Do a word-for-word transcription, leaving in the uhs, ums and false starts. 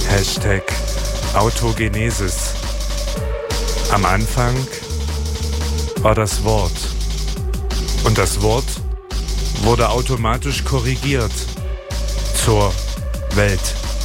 Hashtag Autogenesis. Am Anfang war das Wort. Und das Wort wurde automatisch korrigiert zur Welt.